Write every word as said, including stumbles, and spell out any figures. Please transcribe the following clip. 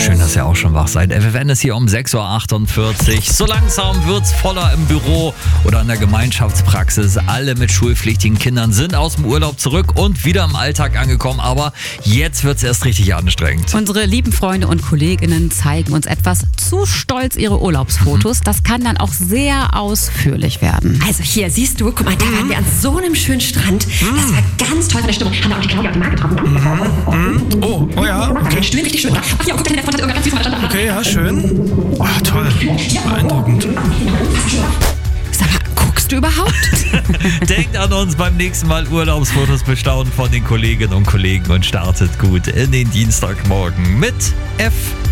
Schön, dass ihr auch schon wach seid. F F N ist hier um sechs Uhr achtundvierzig. So langsam wird's voller im Büro oder in der Gemeinschaftspraxis. Alle mit schulpflichtigen Kindern sind aus dem Urlaub zurück und wieder im Alltag angekommen. Aber jetzt wird's erst richtig anstrengend. Unsere lieben Freunde und Kolleginnen zeigen uns etwas zu stolz ihre Urlaubsfotos. Das kann dann auch sehr ausführlich werden. Also hier, siehst du, guck mal, da waren wir an so einem schönen Strand. Das war ganz toll von der Stimmung. Haben wir auch die Claudia und die Marc getroffen. Oh, oh ja, okay. Die Stühle richtig schön. Ach ja, guck mal, der Freund hat irgendwas ganz süß von der Okay, ja, schön. Oh, toll. Beeindruckend. Sag mal, guckst du überhaupt? Denkt an uns beim nächsten Mal Urlaubsfotos bestaunen von den Kolleginnen und Kollegen und startet gut in den Dienstagmorgen mit F